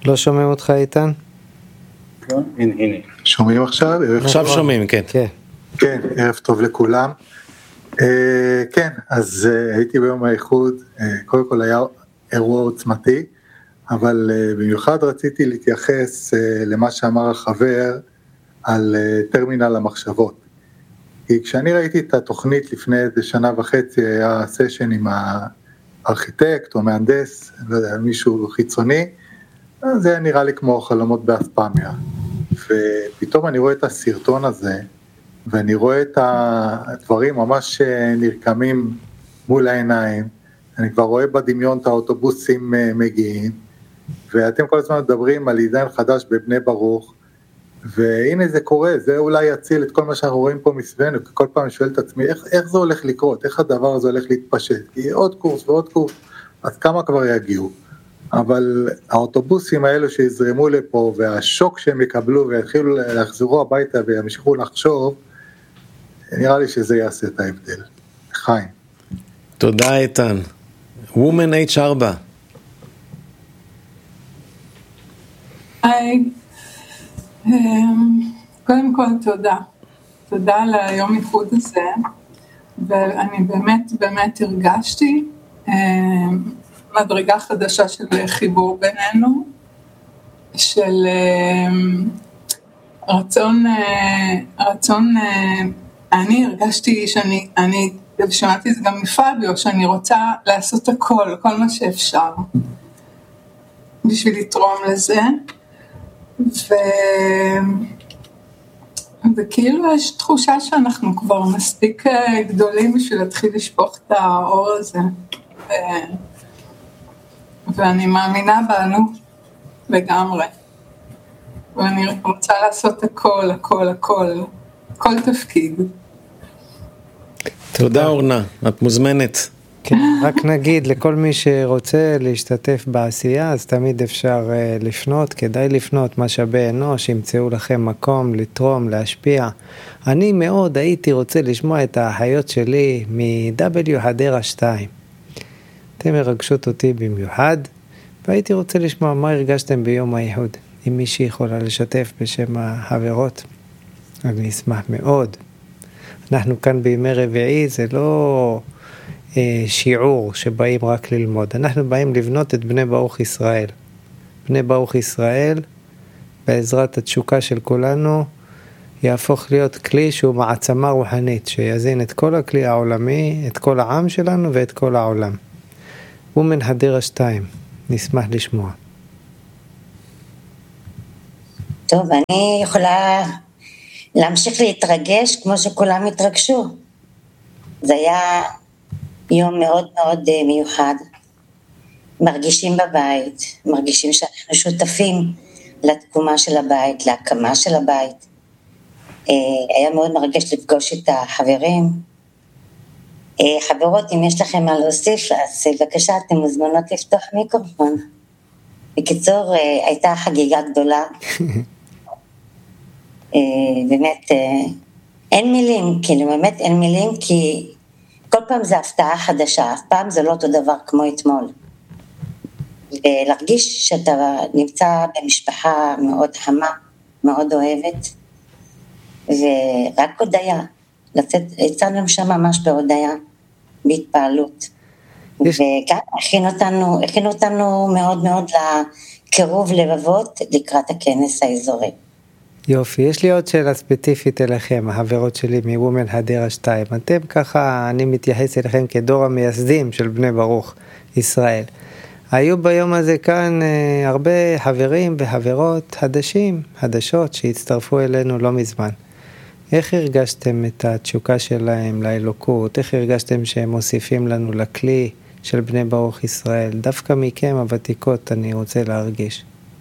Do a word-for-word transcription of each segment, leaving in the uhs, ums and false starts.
לא שומעים אותך איתן? הנה, הנה. שומעים עכשיו? עכשיו שומעים, כן. כן. כן, ערב טוב לכולם. כן, אז הייתי ביום האיחוד, קודם כל היה אירוע עוצמתי, אבל במיוחד רציתי להתייחס למה שאמר החבר על טרמינל המחשבות. כי כשאני ראיתי את התוכנית לפני איזה שנה וחצי, היה סשן עם הארכיטקט או מהנדס, לא יודע, מישהו חיצוני, זה היה נראה לי כמו חלומות באספמיה. ופתאום אני רואה את הסרטון הזה, ואני רואה את הדברים ממש נרקמים מול העיניים, אני כבר רואה בדמיון את האוטובוסים מגיעים, ואתם כל הזמן מדברים על עידן חדש בבני ברוך, והנה זה קורה, זה אולי יציל את כל מה שאנחנו רואים פה מסביבנו, כי כל פעם אני שואל את עצמי, איך, איך זה הולך לקרות, איך הדבר הזה הולך להתפשט, כי עוד קורס ועוד קורס, אז כמה כבר יגיעו, אבל האוטובוסים האלו שיזרמו לפה, והשוק שהם יקבלו, ויתחילו לחזרו הביתה, וימשיכו לחשוב, נראה לי שזה יעשה את ההבדל. חיים. תודה איתן. וומן אייץ' ארבע. היי. קודם כל תודה. תודה על היום איחוד הזה, ואני באמת באמת הרגשתי מדרגה חדשה של חיבור בינינו, של רצון, רצון, אני הרגשתי שאני, אני, ושמעתי את זה גם מפביו, שאני רוצה לעשות הכל, כל מה שאפשר, בשביל לתרום לזה, ו... וכאילו יש תחושה שאנחנו כבר מספיק גדולים בשביל להתחיל לשפוך את האור הזה, ו... ואני מאמינה בנו לגמרי, ואני רוצה לעשות הכל, הכל, הכל, כל תפקיד. תודה אורנה, את מוזמנת. כן, רק נגיד לכל מי שרוצה להשתתף בעשייה, אז תמיד אפשר uh, לפנות, כדאי לפנות, משאבי אנוש, ימצאו לכם מקום לתרום, להשפיע. אני מאוד הייתי רוצה לשמוע את האחיות שלי מ-W הדרה שתיים. אתם מרגשות אותי במיוחד, והייתי רוצה לשמוע מה הרגשתם ביום האיחוד. אם מישהי יכולה לשתף בשם החברות, אני אשמח מאוד. אנחנו כאן בימי רביעי, זה לא אה, שיעור שבאים רק ללמוד. אנחנו באים לבנות את בני ברוך ישראל. בני ברוך ישראל, בעזרת התשוקה של כולנו, יהפוך להיות כלי שהוא מעצמה רוחנית, שיזין את כל הכלי העולמי, את כל העם שלנו ואת כל העולם. וומן הדרה שתיים, נשמח לשמוע. טוב, אני יכולה להמשיך להתרגש כמו שכולם התרגשו. זה היה יום מאוד מאוד מיוחד. מרגישים בבית, מרגישים שאנחנו שותפים לתקומה של הבית, להקמה של הבית. היה מאוד מרגש לפגוש את החברים. חברות, אם יש לכם מה להוסיף, אז בבקשה, אתם מוזמנות לפתוח מיקרופון. בקיצור, הייתה חגיגה גדולה. באמת, אין מילים, כאילו באמת אין מילים, כי כל פעם זה הפתעה חדשה, אף פעם זה לא אותו דבר כמו אתמול. ולהרגיש שאתה נמצא במשפחה מאוד חמה, מאוד אוהבת, ורק הודיה, לצאת, יצאנו שם ממש בהודיה, בהתפעלות. יש... וכאן הכינו אותנו, הכינו אותנו מאוד מאוד לקירוב לבבות לקראת הכנס האזורי. יופי, יש לי עוד שאלה ספציפית אליכם, החברות שלי מוומן הדרה שתיים. אתם ככה, אני מתייחס אליכם כדור המייסדים של בני ברוך ישראל. היו ביום הזה כאן אה, הרבה חברים וחברות חדשים, חדשות שהצטרפו אלינו לא מזמן. איך הרגשתם את התשוקה שלהם לאלוקות? איך הרגשתם שהם מוסיפים לנו לכלי של בני ברוך ישראל? דווקא מכם הוותיקות אני רוצה להרגיש.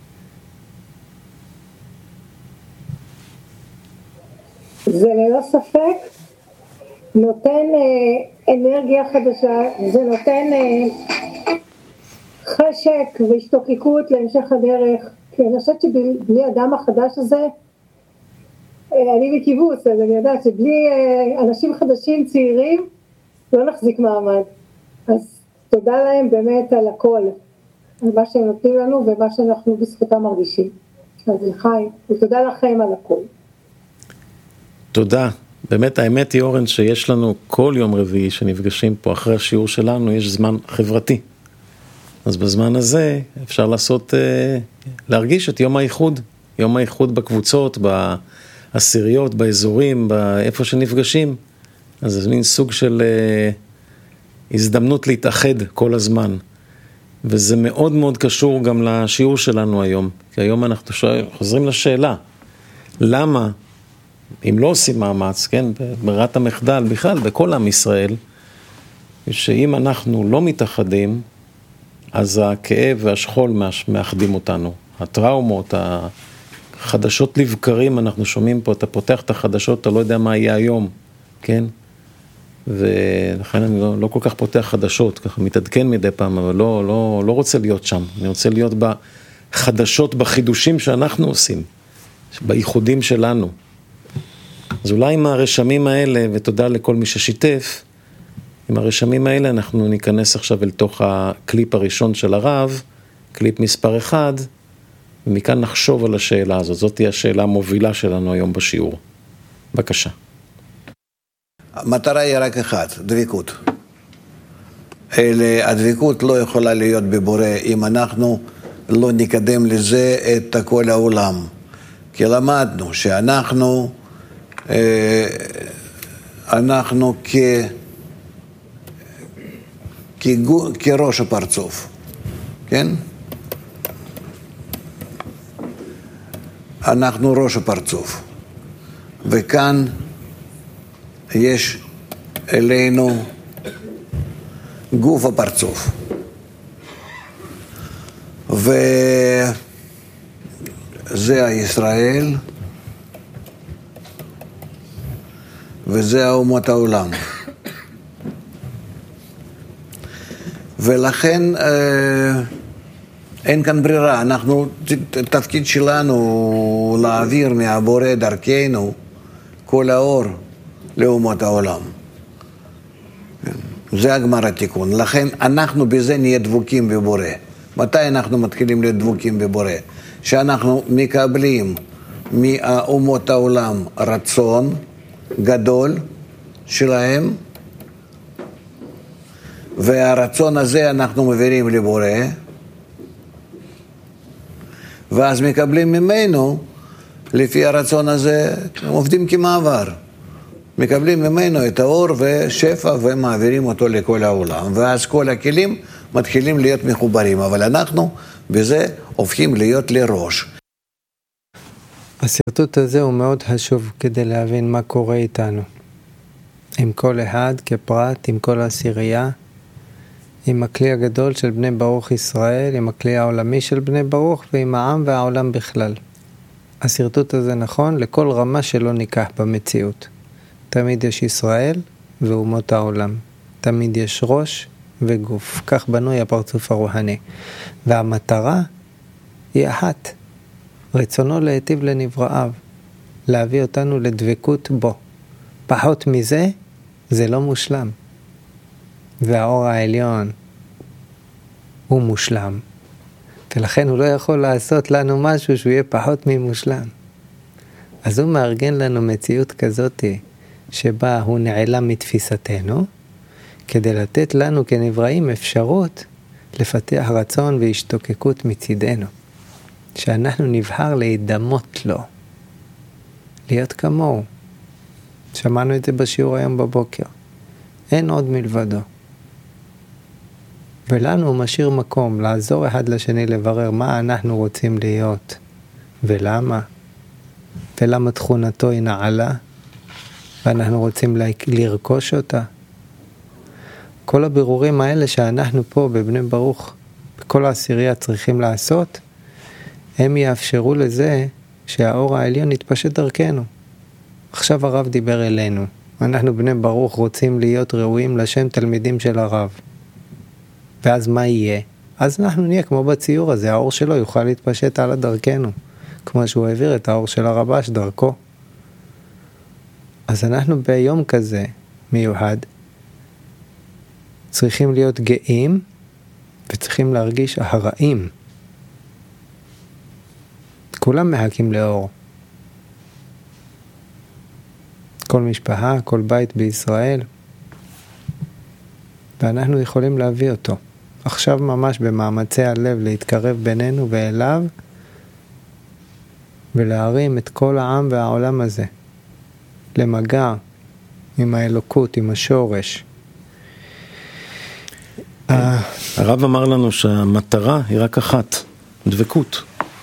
זה ללא ספק נותן אה, אנרגיה חדשה, זה נותן אה, חשק והשתוקקות להמשך הדרך, כי אני חושבת שבלי אדם החדש הזה, אה, אני בקיבוץ, אז אני יודעת שבלי אה, אנשים חדשים צעירים, לא נחזיק מעמד. אז תודה להם באמת על הכל. על מה שהם נותנים לנו ומה שאנחנו בזכותם מרגישים. אז לחיים, ותודה לכם על הכל. תודה. באמת האמת היא אורן שיש לנו כל יום רביעי שנפגשים פה אחרי השיעור שלנו, יש זמן חברתי. אז בזמן הזה אפשר לעשות, להרגיש את יום האיחוד, יום האיחוד בקבוצות, בעשיריות, באזורים, באיפה שנפגשים. אז זה מין סוג של הזדמנות להתאחד כל הזמן. וזה מאוד מאוד קשור גם לשיעור שלנו היום. כי היום אנחנו חוזרים לשאלה, למה, אם לא עושים מאמץ, כן, ברירת המחדל בכלל, בכל עם ישראל, שאם אנחנו לא מתאחדים, אז הכאב והשכול מאחדים אותנו. הטראומות, החדשות לבקרים, אנחנו שומעים פה, אתה פותח את החדשות, אתה לא יודע מה יהיה היום, כן? ולכן אני לא, לא כל כך פותח חדשות, ככה מתעדכן מדי פעם, אבל לא, לא, לא רוצה להיות שם. אני רוצה להיות בחדשות, בחידושים שאנחנו עושים, בייחודים שלנו. אז אולי עם הרשמים האלה, ותודה לכל מי ששיתף, עם הרשמים האלה אנחנו ניכנס עכשיו אל תוך הקליפ הראשון של הרב, קליפ מספר אחד, ומכאן נחשוב על השאלה הזאת. זאת תהיה השאלה המובילה שלנו היום בשיעור. בבקשה. המטרה היא רק אחת, דבקות. אלה, הדבקות לא יכולה להיות בבורא אם אנחנו לא נקדם לזה את כל העולם. כי למדנו שאנחנו אה, אנחנו כ... כגו, כראש הפרצוף, כן? אנחנו ראש הפרצוף. וכאן יש אלינו גוף הפרצוף. וזה הישראל, וזה האומות העולם. ולכן אה, אין כאן ברירה. אנחנו, תפקיד שלנו להעביר מהבורא דרכנו כל האור לאומות העולם. זה הגמר התיקון. לכן אנחנו בזה נהיה דבוקים בבורא. מתי אנחנו מתחילים להיות דבוקים בבורא? שאנחנו מקבלים מאומות העולם רצון גדול שלהם, והרצון הזה אנחנו מעבירים לבורא, ואז מקבלים ממנו, לפי הרצון הזה, עובדים כמעבר. מקבלים ממנו את האור ושפע ומעבירים אותו לכל העולם, ואז כל הכלים מתחילים להיות מחוברים, אבל אנחנו בזה הופכים להיות לראש. הסרטוט הזה הוא מאוד חשוב כדי להבין מה קורה איתנו. עם כל אחד כפרט, עם כל העשירייה, עם הכלי הגדול של בני ברוך ישראל, עם הכלי העולמי של בני ברוך ועם העם והעולם בכלל. הסרטוט הזה נכון לכל רמה שלא ניקח במציאות. תמיד יש ישראל ואומות העולם. תמיד יש ראש וגוף. כך בנוי הפרצוף הרוחני. והמטרה היא אחת. רצונו להיטיב לנבראיו. להביא אותנו לדבקות בו. פחות מזה זה לא מושלם. והאור העליון הוא מושלם. ולכן הוא לא יכול לעשות לנו משהו שהוא יהיה פחות ממושלם. אז הוא מארגן לנו מציאות כזאת שבה הוא נעלם מתפיסתנו, כדי לתת לנו כנבראים אפשרות לפתח רצון והשתוקקות מצידנו. שאנחנו נבחר להידמות לו. להיות כמוהו. שמענו את זה בשיעור היום בבוקר. אין עוד מלבדו. ולנו הוא משאיר מקום לעזור אחד לשני לברר מה אנחנו רוצים להיות ולמה. ולמה תכונתו היא נעלה ואנחנו רוצים לרכוש אותה. כל הבירורים האלה שאנחנו פה בבני ברוך, בכל העשירייה צריכים לעשות, הם יאפשרו לזה שהאור העליון יתפשט דרכנו. עכשיו הרב דיבר אלינו. אנחנו בני ברוך רוצים להיות ראויים לשם תלמידים של הרב. ואז מה יהיה? אז אנחנו נהיה כמו בציור הזה, האור שלו יוכל להתפשט על דרכנו, כמו שהוא העביר את האור של הרבש דרכו. אז אנחנו ביום כזה מיוחד, צריכים להיות גאים וצריכים להרגיש הרעים. כולם מחכים לאור. כל משפחה, כל בית בישראל. ואנחנו יכולים להביא אותו. עכשיו ממש במאמצי הלב להתקרב בינינו ואליו, ולהרים את כל העם והעולם הזה. למגע עם האלוקות, עם השורש. הרב אמר לנו שהמטרה היא רק אחת, דבקות.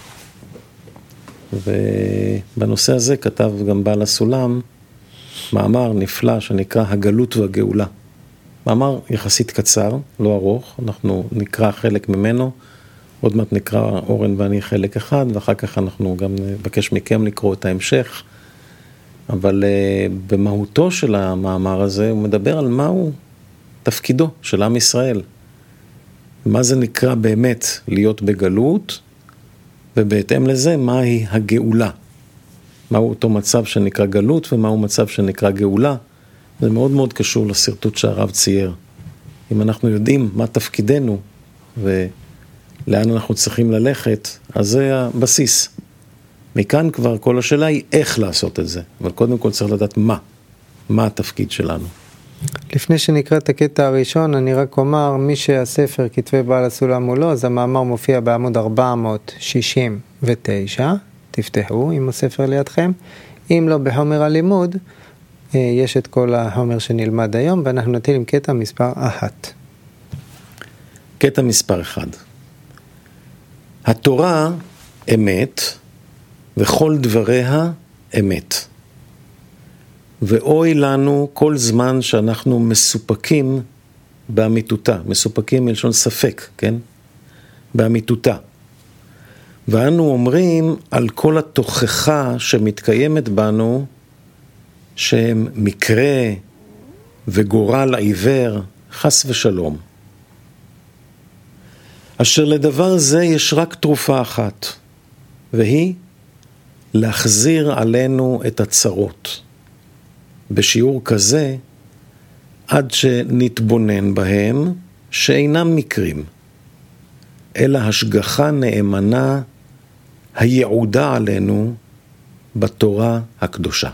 ובנושא הזה כתב גם בעל הסולם מאמר נפלא שנקרא הגלות והגאולה. מאמר יחסית קצר, לא ארוך, אנחנו נקרא חלק ממנו, עוד מעט נקרא אורן ואני חלק אחד, ואחר כך אנחנו גם נבקש מכם לקרוא את ההמשך. אבל uh, במהותו של המאמר הזה הוא מדבר על מהו תפקידו של עם ישראל. מה זה נקרא באמת להיות בגלות, ובהתאם לזה מהי הגאולה. מהו אותו מצב שנקרא גלות ומהו מצב שנקרא גאולה. זה מאוד מאוד קשור לסרטוט שהרב צייר. אם אנחנו יודעים מה תפקידנו ולאן אנחנו צריכים ללכת, אז זה הבסיס. מכאן כבר כל השאלה היא איך לעשות את זה. אבל קודם כל צריך לדעת מה. מה התפקיד שלנו. לפני שנקרא את הקטע הראשון, אני רק אומר, מי שהספר כתבי בעל הסולם הוא לא, אז המאמר מופיע בעמוד ארבע מאות שישים ותשע, תפתחו עם הספר לידכם. אם לא בחומר הלימוד, יש את כל החומר שנלמד היום, ואנחנו נתחיל עם קטע מספר אחת. קטע מספר אחד. התורה אמת, וכל דבריה אמת. ואוי לנו כל זמן שאנחנו מסופקים באמיתותה, מסופקים מלשון ספק, כן? באמיתותה. ואנו אומרים על כל התוכחה שמתקיימת בנו, שהם מקרה וגורל עיוור, חס ושלום. אשר לדבר זה יש רק תרופה אחת, והיא להחזיר עלינו את הצרות. בשיעור כזה, עד שנתבונן בהם, שאינם מקרים, אלא השגחה נאמנה היעודה עלינו בתורה הקדושה.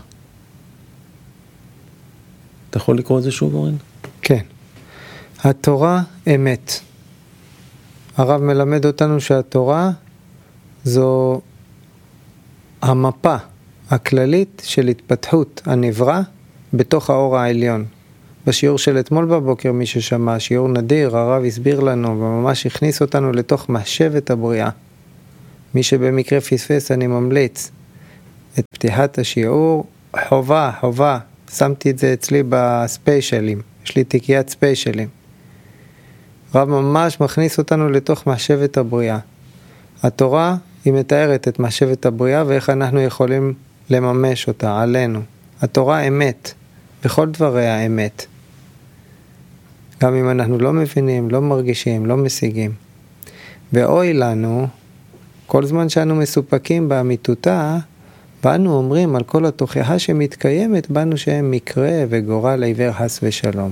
אתה יכול לקרוא את זה שוב, אורן? כן. התורה אמת. הרב מלמד אותנו שהתורה זו המפה הכללית של התפתחות הנברא בתוך האור העליון. בשיעור של אתמול בבוקר, מי ששמע, שיעור נדיר, הרב הסביר לנו וממש הכניס אותנו לתוך מחשבת הבריאה. מי שבמקרה פספס, אני ממליץ את פתיחת השיעור, חובה, חובה, שמתי את זה אצלי בספיישלים, יש לי תיקיית ספיישלים. הרב ממש מכניס אותנו לתוך מחשבת הבריאה. התורה היא מתארת את מחשבת הבריאה ואיך אנחנו יכולים לממש אותה עלינו. התורה אמת, בכל דבריה אמת. גם אם אנחנו לא מבינים, לא מרגישים, לא משיגים. ואוי לנו, כל זמן שאנו מסופקים באמיתותה, ואנו אומרים על כל התוכחה שמתקיימת, בנו שהם מקרה וגורל עיוור חס ושלום.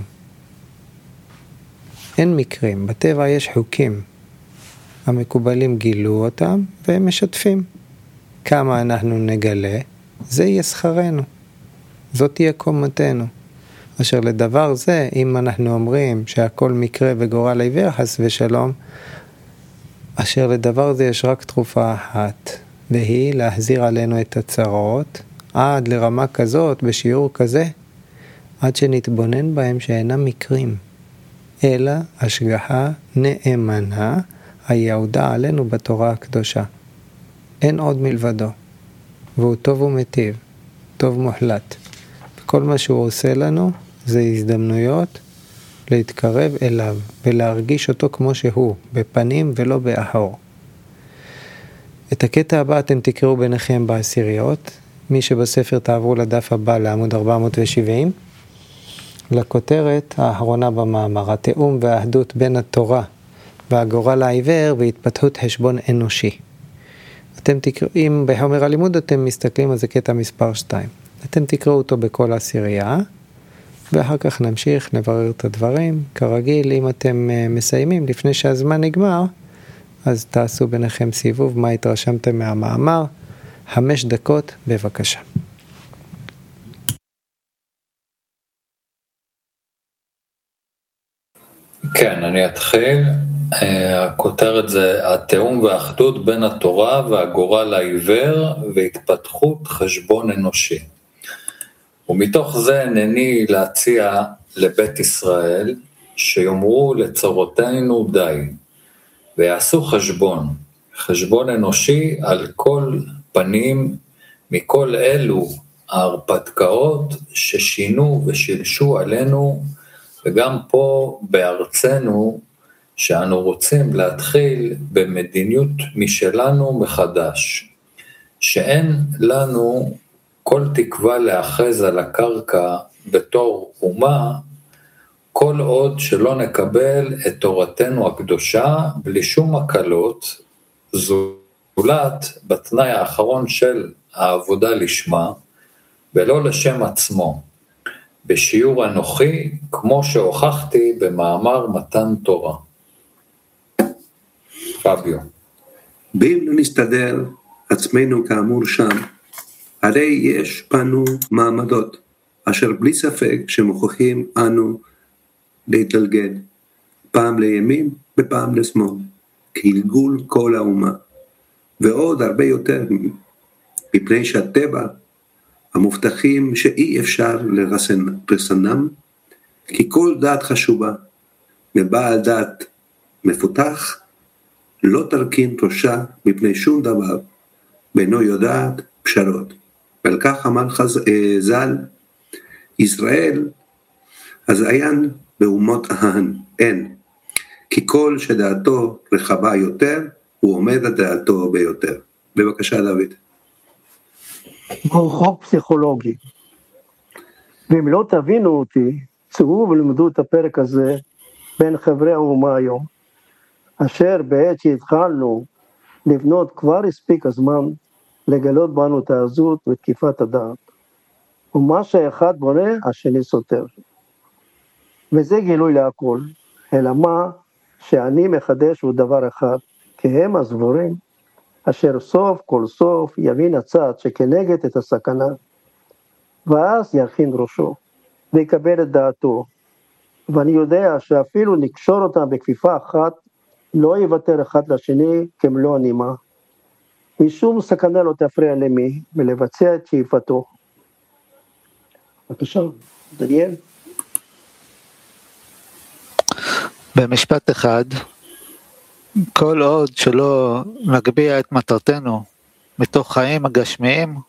אין מקרים, בטבע יש חוקים. המקובלים גילו אותם והם משתפים. כמה אנחנו נגלה, זה יהיה שכרנו. זאת תהיה קומתנו. אשר לדבר זה, אם אנחנו אומרים שהכל מקרה וגורל עיוור חס ושלום, אשר לדבר זה יש רק תרופה אחת, והיא להחזיר עלינו את הצרות, עד לרמה כזאת, בשיעור כזה, עד שנתבונן בהם שאינם מקרים, אלא השגחה נאמנה, היעודה עלינו בתורה הקדושה. אין עוד מלבדו, והוא טוב ומטיב, טוב מוחלט. כל מה שהוא עושה לנו זה הזדמנויות להתקרב אליו ולהרגיש אותו כמו שהוא, בפנים ולא באחור. את הקטע הבא אתם תקראו ביניכם בעשיריות. מי שבספר תעברו לדף הבא לעמוד ארבע מאות שבעים. לכותרת האחרונה במאמר, התאום והאחדות בין התורה והגורל העיוור והתפתחות חשבון אנושי. אתם תקראו, אם בחומר הלימוד אתם מסתכלים על זה קטע מספר שתיים. אתם תקראו אותו בכל עשירייה, ואחר כך נמשיך, נברר את הדברים. כרגיל, אם אתם מסיימים לפני שהזמן נגמר, אז תעשו ביניכם סיבוב, מה התרשמתם מהמאמר. חמש דקות, בבקשה. כן, אני אתחיל. הכותרת זה התאום והאחדות בין התורה והגורל העיוור והתפתחות חשבון אנושי. ומתוך זה הנני להציע לבית ישראל שיאמרו לצרותינו די, ויעשו חשבון, חשבון אנושי על כל פנים מכל אלו ההרפתקאות ששינו ושילשו עלינו, וגם פה בארצנו שאנו רוצים להתחיל במדיניות משלנו מחדש, שאין לנו כל תקווה לאחז על הקרקע בתור אומה, כל עוד שלא נקבל את תורתנו הקדושה בלי שום הקלות, זולת בתנאי האחרון של העבודה לשמה, ולא לשם עצמו, בשיעור אנוכי, כמו שהוכחתי במאמר מתן תורה. פביו. ואם לא נסתדר עצמנו כאמור שם, הרי יש בנו מעמדות, אשר בלי ספק שמוכרחים אנו להתגלגל, פעם לימין ופעם לשמאל, כגלגול כל האומה, ועוד הרבה יותר, מפני שהטבע המובטחים שאי אפשר לרסנם, כי כל דעת חשובה, מבעל דעת מפותח, לא תרכין ראשה מפני שום דבר, ואינו יודעת פשרות. ועל כך אמר ז"ל, ישראל הזיין באומות ההן, אין, כי כל שדעתו רחבה יותר, הוא עומד על דעתו ביותר. בבקשה דוד. הוא חוק פסיכולוגי. ואם לא תבינו אותי, צאו ולמדו את הפרק הזה בין חברי האומה היום, אשר בעת שהתחלנו לבנות כבר הספיק הזמן לגלות בנו את העזות ותקיפת הדעת. ומה שאחד בונה, השני סותר. וזה גילוי להכל, אלא מה שאני מחדש הוא דבר אחד, כי הם הסבורים, אשר סוף כל סוף יבין הצד שכנגד את הסכנה, ואז ירכין ראשו, ויקבל את דעתו. ואני יודע שאפילו נקשור אותם בכפיפה אחת, לא יוותר אחד לשני כמלוא הנימה. משום סכנה לא תפריע למי, ולבצע את שאיפתו. בבקשה, דניאל. במשפט אחד, כל עוד שלא נגביה את מטרתנו מתוך חיים הגשמיים,